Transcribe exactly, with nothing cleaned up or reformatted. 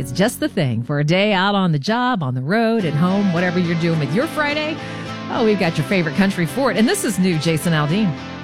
It's just the thing for a day out on the job, on the road, at home, whatever you're doing with your Friday. Oh, we've got your favorite country for it. And this is new Jason Aldean.